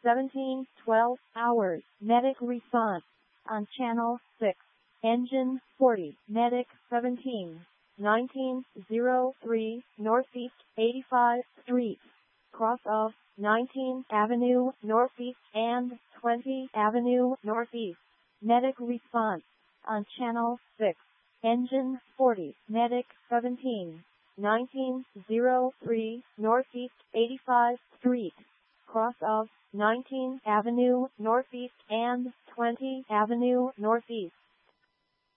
1712 hours. Medic response on channel 6. Engine 40. Medic 17. 1903 Northeast 85 Street. Cross of 19th Avenue Northeast and 20th Avenue Northeast. Medic response on channel 6. Engine 40. Medic 17. 1903 Northeast 85 Street. Cross of 19th Avenue Northeast and 20th Avenue Northeast.